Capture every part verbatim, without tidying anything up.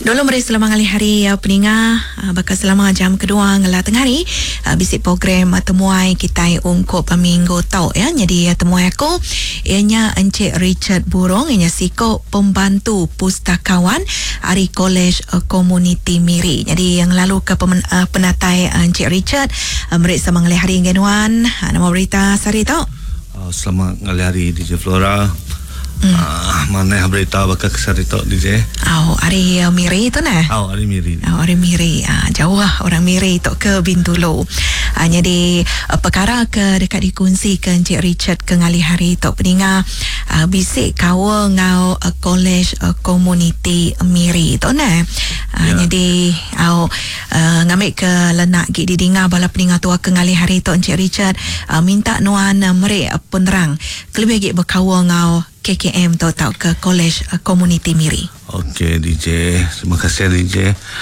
Dulu meri selama ngali hari uh, peninga uh, bakal selama jam kedua ngala tengah hari uh, bisik program uh, temuai kita ungkop uh, minggu tau ya. Jadi uh, temuai aku ianya Encik Richard Burong, ianya siko pembantu pustakawan Ari Kolej uh, Komuniti Miri. Jadi yang lalu ke pemen, uh, penatai uh, Encik Richard uh, meri selama ngali hari ngenuan uh, nama berita sari tau. Uh, selamat ngali hari D J Flora. Hmm. Uh, mana berita bakal kesari tok D J? Oh, hari uh, Miri tu nah. Oh, hari Miri. Oh, hari Miri. Ah, jauh lah orang Miri tok ke Bintulu. Ah, jadi uh, perkara ke dekat dikunci ke Encik Richard ke ngali hari tok peninga uh, bisik kawa ngau uh, Kolej uh, Komuniti Miri tu nah. Ah, yeah. Jadi au uh, ngambil ke lenak gi didinga bala peninga tua ke ngali hari tok Encik Richard uh, minta nuan uh, meri uh, penerang kelebih gi berkawa ngau K K M tu tau ke Kolej uh, Komuniti Miri. Okey D J, terima kasih D J.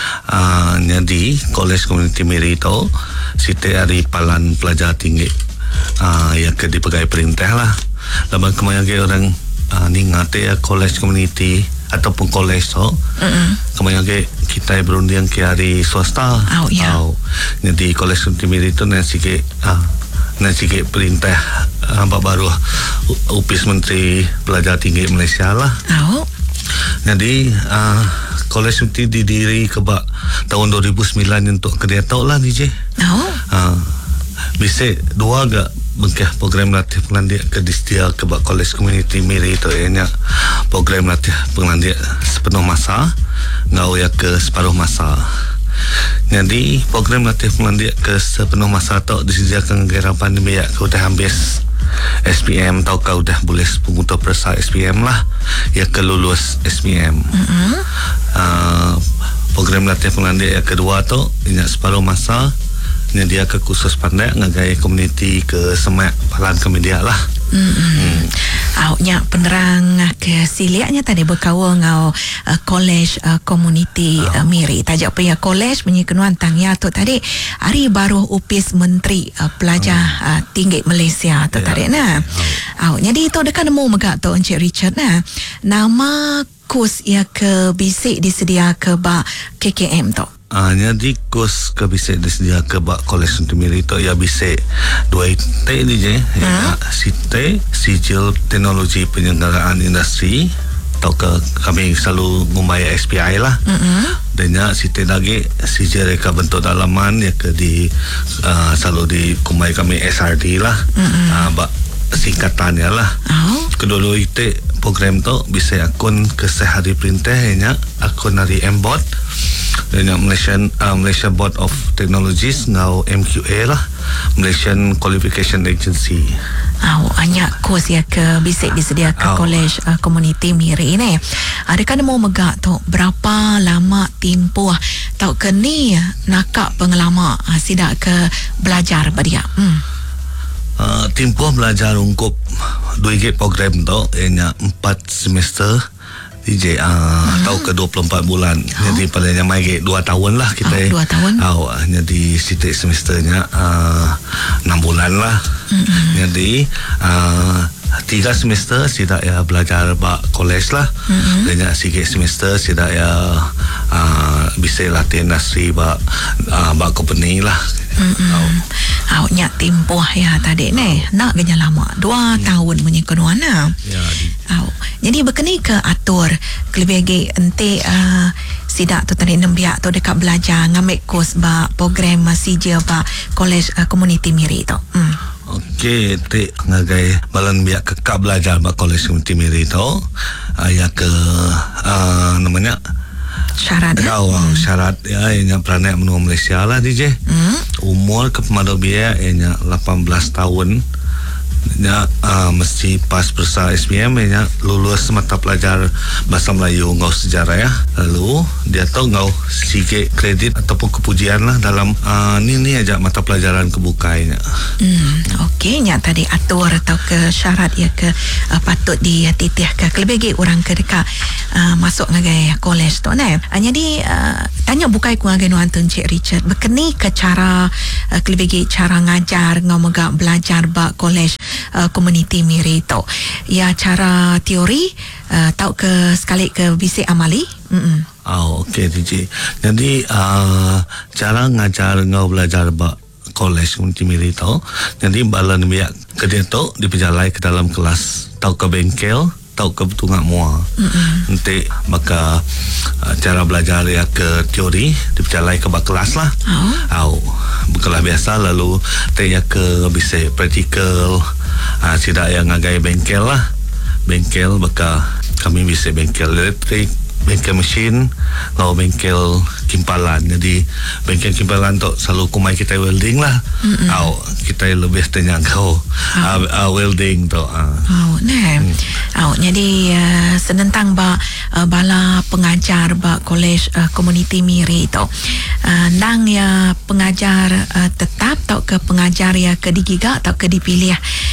Uh, jadi Kolej Komuniti Miri tu siti hari palan pelajar tinggi uh, yang ke dipegai perintah lah. Lepas kemana ke orang uh, ni ngate ya Kolej Komuniti ataupun kolej tu mm-hmm. kemana ke kita berunding ke hari swasta. Oh, yeah. Oh. Jadi Kolej Komuniti Miri tu nanti ke uh, nanti ke perintah apa uh, baru Upis Menteri Pelajar Tinggi Malaysia lah. Oh. Jadi uh, kolej itu didiri kebak tahun dua ribu sembilan untuk kerja tau lah D J. Oh. Uh, bisa dua agak bengkah program latih pengandia ke distia kebak Kolej Komuniti Miri itu ianya program latih pengandia sepenuh masa ngau ya ke separuh masa. Jadi program latih pengandia ke sepenuh masa tu disediakan negara pandemi ya ke udah habis S P M tau kau dah boleh pemutus persa S P M lah ya ke lulus S P M. Mm-hmm. Uh, program latih pengandia yang kedua tu ini separuh masa ini dia ke khusus pandai ngagai komuniti ke semak palan ke media lah. Mm-hmm. Hmm. Awaknya penerang ke siliaknya tadi berkawa ngau uh, Kolej uh, Komuniti uh, Miri. Tajak pria kolej menyekenuan tangya tu tadi hari baru Upis Menteri uh, Pelajar oh. uh, Tinggi Malaysia tu yeah. tadi nah. Oh. Jadi itu dekat nemu megak tu Encik Richard nah. Nama kurs ia ke bisik disedia ke ba K K M tu. Ah, jadi kurs ke bisik disedia ke bak Kolej Komuniti Miri itu ya bisik dua T D J ya, C T Sijil Teknologi Penyelenggaraan Industri atau ke kami selalu membayar S P I lah. Mm-hmm. Dan ya C T lagi sijil reka bentuk dalaman ya ke di uh, selalu di kumai kami S R D lah. Mm-hmm. Uh, bak singkatannya lah. Oh. Kedua itu program tu bisa akun ke sehari perintah ya akun dari M B O T dan Malaysian uh, Malaysia Board of Technologies ngau M Q A lah, Malaysian Qualification Agency. Oh, hanya kurs ya ke bisik disedia ke oh. Kolej uh, Komuniti Miri ni. Adakah mau megak tu berapa lama tempoh tau ke ni nakak pengelama uh, sidak ke belajar badia. Hmm. Uh, tempoh belajar ungkup dua gig program tu ianya empat semester D J uh, hmm. atau ke dua puluh empat bulan. Oh. Jadi palingnya mai gig dua tahun lah kita. Oh, dua tahun. Oh, jadi setiap semesternya uh, enam bulan lah. Mm-hmm. Jadi uh, tiga semester tidak ya belajar bak kolej lah. Mm-hmm. Dan ya sikit semester tidak ya uh, bisa latih industri bak uh, bak company lah. Mm-hmm. Oh. Awaknya tempoh ya tadi ni nak ganya lama dua hmm. tahun menyekuan mana. Ya. Aw. Jadi berkenai ke atur kelebih lagi ente uh, sidak tu tadi enam biak tu dekat belajar ngambil kurs ba program sijil ba Kolej uh, Komuniti Miri tu. Hmm. Okey, ti ngagai balan biak kekak belajar ba Kolej Komuniti Miri tu uh, ya ke uh, namanya syarat ya? Oh, hmm. syarat ya yang peranak menua Malaysia lah D J. Hmm. Umur ke pemadau biaya ianya lapan belas tahun. Ya uh, mesti pas persa S P M ya lulus mata pelajar bahasa Melayu ngau sejarah ya. Lalu dia tahu ngau sikit kredit ataupun kepujian lah dalam uh, ni ni aja mata pelajaran kebukainya. Hmm, okey nya tadi atur atau ke syarat ya ke uh, patut dititih ke lebih lagi orang ke dekat uh, masuk ngagai kolej tu nah. Uh, jadi uh, tanya bukai ku ngagai nuan Encik Richard berkenai ke cara uh, lebih lagi cara ngajar ngau megak belajar ba kolej uh, komuniti Miri tu. Ya cara teori uh, tahu ke sekali ke bisik amali. Mm-mm. Oh, okey D J. Jadi uh, cara ngajar ngau belajar ba kolej komuniti Miri tu. Jadi bala biak ke dia tu diperjalai ke dalam kelas, tahu ke bengkel, tahu ke betungak mua. Mm-hmm. Nanti maka uh, cara belajar ya ke teori diperjalai ke bak kelas lah. Oh. Oh, kelas biasa lalu te ya ke bisa praktikal. Ah uh, tidak yang ngagai bengkel lah. Bengkel maka kami bisa bengkel elektrik, bengkel mesin, ngau bengkel kimpalan. Jadi bengkel kimpalan tu selalu kumai kita welding lah. Mm-hmm. Au kita lebih tanya kau oh. uh, uh, welding tu. Uh. Oh, nah. Hmm. Oh, jadi uh, senentang ba uh, bala pengajar ba kolej uh, komuniti Miri tu. Uh, nang ya pengajar uh, tetap atau ke pengajar ya ke digiga atau ke dipilih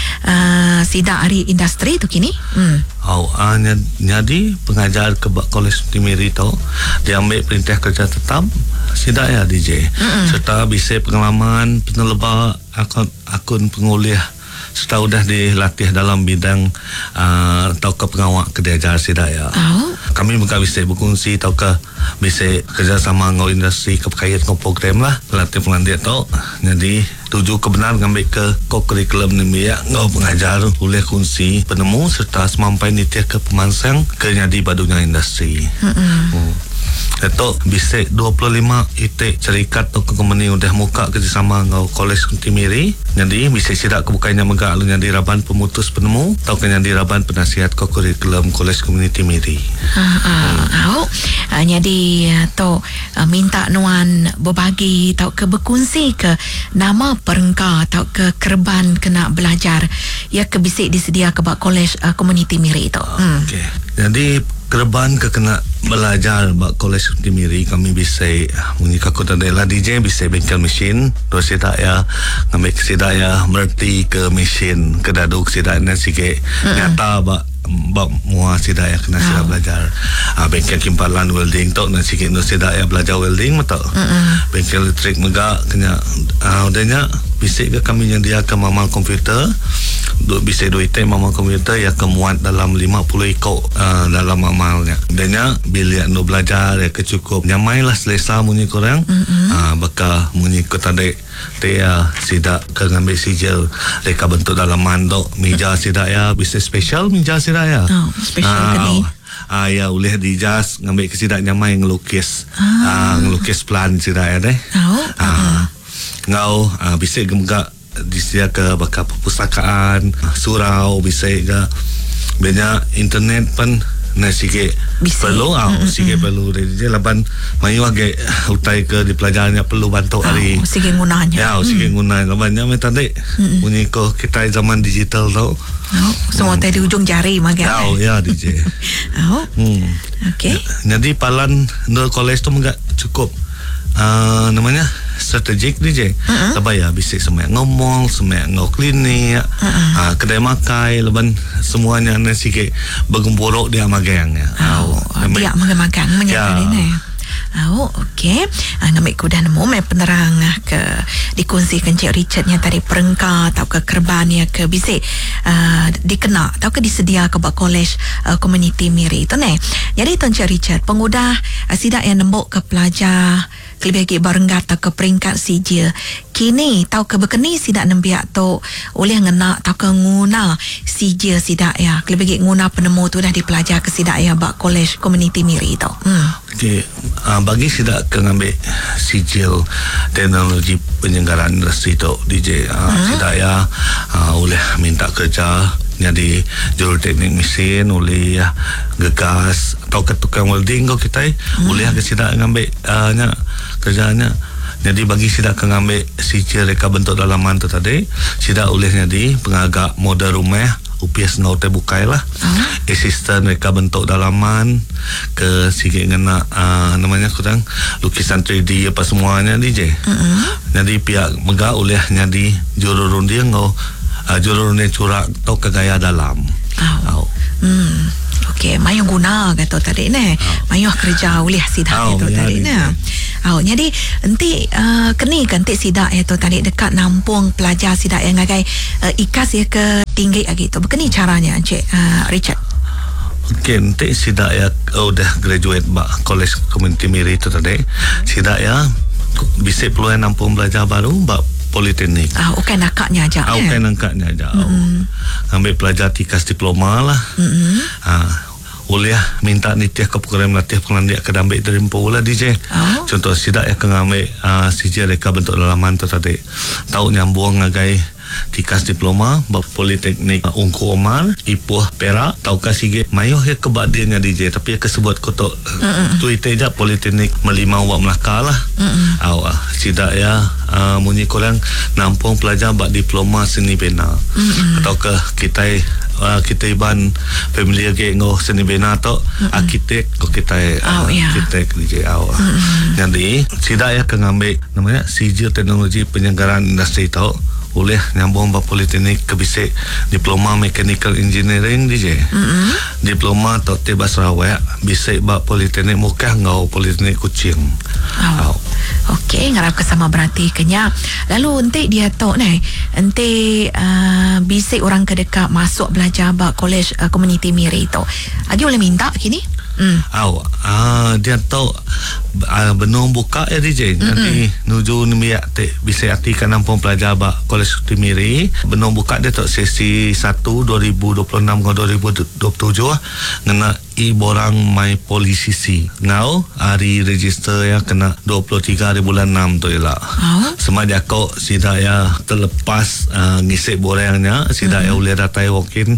uh, sidak hari industri tu kini. Hmm. Oh, uh, jadi pengajar ke kolej Miri tu dia ambil perintah kerja tetap sidak ya D J. Mm-mm. Serta bisa pengalaman peneleba akun akun penguliah serta sudah dilatih dalam bidang uh, atau ke pengawak kediajar sidak ya. Oh. Kami bukan bisa berkongsi atau ke bisa kerjasama dengan industri kepekaian dengan program lah pelatih pelantik tu. Jadi tuju kebenar ngambil ke kurikulum ni ya ngau pengajar boleh kongsi penemu serta semampai nitia ke pemansang ke jadi badunya industri. Hmm. Itu bisa dua puluh lima itik syarikat atau company udah muka kerjasama dengan kolej komuniti Miri. Jadi bisa sidak kebukaannya megak lu jadi raban pemutus penemu atau ke jadi raban penasihat ke kurikulum kolej komuniti Miri. Ah, ah, oh. Uh, jadi tu uh, minta nuan berbagi atau ke berkongsi ke nama perengka atau ke kerban kena belajar ya ke bisik disedia ke bak kolej uh, komuniti Miri tu. Hmm. Okey. Jadi kerban ke kena belajar bak kolej komuniti Miri kami bisa bunyi kaku tadela D J bisa bengkel mesin terus sidak ya ngambil sidak ya merti ke mesin ke daduk sidak dan sikit mm-hmm. nyata bak bak mua sidak ya kena sidak oh. belajar ah, bengkel kimpalan welding tu dan sikit nu sidak ya belajar welding betul. Mm-hmm. Bengkel elektrik megak kena ah, udahnya bisa ke kami yang dia ke mamal komputer duk bisa dua item mamal komputer ya kemuat dalam lima puluh ikut uh, dalam mamalnya adanya bila nu belajar ya kecukup nyamai lah selesa munyi korang. Mm-hmm. uh, baka munyi ko tadi dia sidak ke ngambil sijil reka bentuk dalam mandok meja sidak ya bisa special meja sidak ya oh, special uh, kini ah ya boleh dijas ngambil ke sidak nyamai ngelukis ah. uh, ngelukis plan sidak ya deh oh, uh, uh. ngau uh, bisa gemgak disediakan ke bakal perpustakaan surau bisa ke banyak internet pun na sikit perlu ah mm-hmm. sikit perlu dia laban mayu agak utai ke di pelajarannya perlu bantu hari oh, sikit gunanya ya mm. sikit gunanya labannya meta dek mm-hmm. bunyi ko kita zaman digital tau oh, semua tadi ujung jari magai oh ya D J oh hmm. okey jadi palan no kolej tu enggak cukup uh, namanya strategik D J. Uh-huh. Lepas ya bisik semuanya ngomong, semuanya ngau klinik, uh-huh. uh, kedai makai, leban semuanya ni sikit bergempuruk dia magangnya. Oh, oh dia magang-magang menyatakan ini. Oh, okey. Uh, ngambil kuda nemu mai penerang uh, ke dikongsikan Cik Richard yang tadi perengka atau ke kerban ya ke bisik uh, dikena atau ke disedia ke bak kolej uh, komuniti Miri itu ne. Jadi Tuan Cik Richard pengudah uh, sidak yang nembok ke pelajar kelebih barenggat atau ke peringkat sijil kini tau ke berkeni sidak nembiak tu oleh ngena tau ke nguna sijil sidak ya kelebih nguna penemu tu dah dipelajar ke sidak ya bak kolej komuniti Miri tu. Hmm. Okey, uh, bagi sidak ke ngambil sijil teknologi penyelenggaraan industri tu D J uh, hmm. sidak ya uh, oleh minta kerja jadi juru teknik mesin oleh ya, gegas atau ke tukang welding kau kita hmm. oleh ke sidak ngambil uh, nya kerjanya jadi bagi sidak ke ngambil sijil reka bentuk dalaman tu tadi sidak oleh jadi pengagak model rumah U P S no terbukai lah uh-huh. asisten mereka bentuk dalaman ke sikit kena uh, namanya kurang lukisan tiga D apa semuanya D J uh-huh. jadi pihak megak oleh jadi juru rundia ngau uh, juru rundia curak atau ke gaya dalam oh. Oh. Hmm. Okey, mayu guna kata tadi ni. Oh. Mayu kerja oleh sidak oh, itu ya, tadi ni. Oh, jadi nanti uh, keni kan nanti sidak ya tu tadi dekat nampung pelajar sidak yang ngagai uh, ikas ya ke tinggi gitu. Begini caranya Encik uh, Richard. Okey, nanti sidak ya oh, udah graduate bak College Community Miri itu tadi. Sidak ya bisa peluang nampung pelajar baru bak Politeknik. Ah, okay, nakaknya aja. Ah, okay, nakaknya aja. Mm-hmm. Oh. Ambil pelajar tikas diploma lah. Mm-hmm. Ah, uliah minta nitiah ke program latih pengandiak ke dambik dari pula D J. Oh. Contoh sidak ya kena ambil uh, C J reka bentuk dalaman tu tadi. Tahu nyambung ngagai tikas diploma bab Politeknik uh, Ungku Omar Ipoh Perak tahu kasih mayo ya kebadiannya D J tapi ya kesebut kotok uh, tu itu aja Politeknik Melimau Wak Melaka lah. Aw uh, sidak ya uh, munyi korang nampung pelajar bab diploma seni bina. Atau ke kita Uh, kita iban familiar ke ngoh seni bina tu mm-hmm. arkitek ko kita uh, oh, yeah. arkitek di J A W. Mm-hmm. Jadi sidak ya ke ngambil namanya sijil teknologi penyelenggaraan industri tu boleh nyambung bab Politeknik ke bisik diploma mechanical engineering di J. Mm-hmm. Diploma tu tiba Sarawak bisik bab Politeknik Mukah ngau Politeknik Kuching. Oh. Oh. Okey, ngarap kesama berarti kenya. Lalu nanti dia tahu ni, nanti uh, bisik orang kedekat masuk belajar bak College uh, Community Miri tu. Agi boleh minta kini? Hmm. Aw, ah dia tahu uh, benung buka ya D J. Mm-mm. Nanti nuju nemiak te bisa artikan nampung pelajar bak College Timiri. Benung buka dia tu sesi satu dua ribu dua puluh enam ke dua ribu dua puluh tujuh ngena i borang my polisisi. Ngau hari register ya kena dua puluh tiga hari bulan enam tu ialah. Oh. Semaja kau sida ya terlepas uh, ngisi borangnya sida ya boleh datai walk-in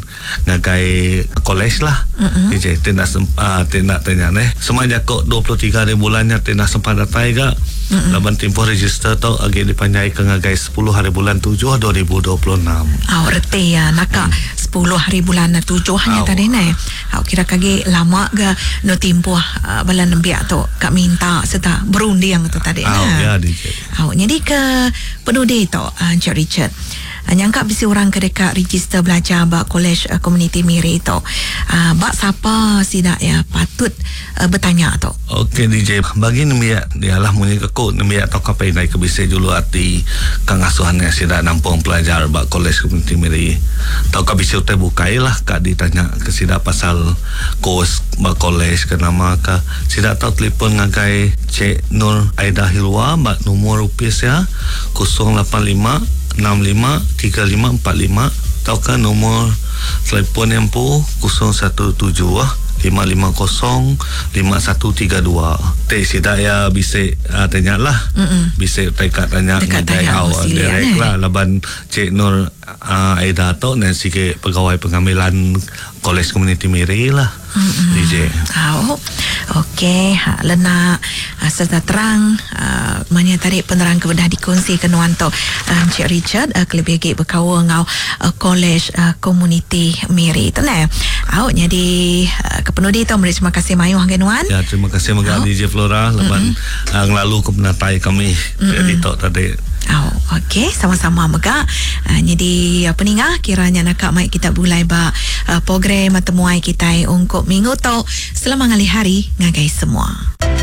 ngagai college lah. D J tidak sempat tidak tanya ni. Semaja kau dua puluh tiga hari bulannya tidak sempat datai ga. Laban tempoh register tu agi dipanjai ke ngagai sepuluh hari bulan tujuh dua ribu dua puluh enam. Oh, reti ya nak hmm. sepuluh hari bulan tujuh hanya tadi ni. Aku kira kagi lama ga no tempoh uh, balan biak tu kak minta serta berunding tu tadi. Oh, ya D J. Oh, jadi ke penudi tu uh, Encik Richard. Nyangka bisi orang kedekat register belajar bak College uh, Community Miri tu. Uh, bak siapa sidak ya patut uh, bertanya tu. Okey D J, bagi nemiak dialah munyi kekut nemiak tau kapai naik ke bisi julu hati kang asuhannya sidak nampung pelajar bak College Community Miri. Tau ka bisi utai bukai lah kak ditanya ke sidak pasal kos bak college ke nama ka sidak tau telefon ngagai Cik Nur Aida Hilwa bak nomor rupiah ya kosong lapan lima enam lima tiga lima empat lima atau kan nomor telefon yang pu kosong satu tujuh lima lima kosong lima satu tiga dua. Teh sidak ya bisa uh, tanya lah. Bisa dekat tanya dekat awal direct eh. lah laban Cik Nur uh, Aida tu dan sikit pegawai pengambilan College Community Miri lah. Mm-hmm. D J. Oh, okey. Ha, lena uh, serta terang uh, mana tadi penerang kebedah dikongsi ke nuan tu uh, Encik Richard uh, kelebih lagi berkawa ngau uh, College uh, Community Miri tu nah. Au jadi uh, kepenudi tu terima kasih mayuh ke nuan. Ya, terima kasih maga D J Flora laban mm-hmm. uh, ngelalu ke penatai kami mm-hmm. di tok tadi. Oh, okey, sama-sama mega. Uh, jadi apa ni ngah kiranya nak mai kita bulai ba uh, program temuai kita untuk minggu tu selama ngali hari ngagai semua.